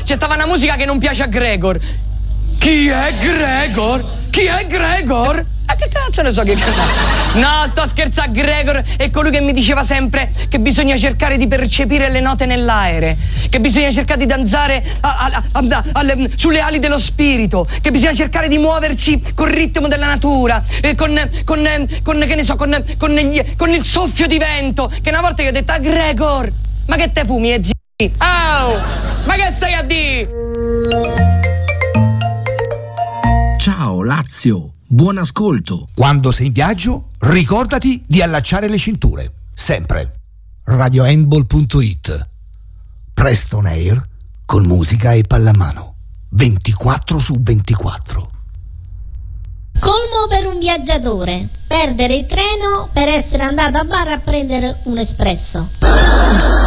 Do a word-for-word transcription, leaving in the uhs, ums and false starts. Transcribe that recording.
c'è stava una musica che non piace a Gregor. Chi è Gregor? Chi è Gregor? Ma che cazzo ne so che cantare? No, sto scherzando, Gregor è colui che mi diceva sempre che bisogna cercare di percepire le note nell'aere, che bisogna cercare di danzare a, a, a, a, alle, sulle ali dello spirito, che bisogna cercare di muoverci col ritmo della natura, eh, con, con, con, che ne so, con, con, gli, con il soffio di vento, che una volta gli ho detto a Gregor, ma che te fumi, e zi? Oh, ma che stai a dire? Ciao Lazio, buon ascolto. Quando sei in viaggio, ricordati di allacciare le cinture, sempre. radio handball punto it. Preston Air con musica e pallamano, ventiquattro su ventiquattro. Colmo per un viaggiatore: perdere il treno per essere andato a bar a prendere un espresso.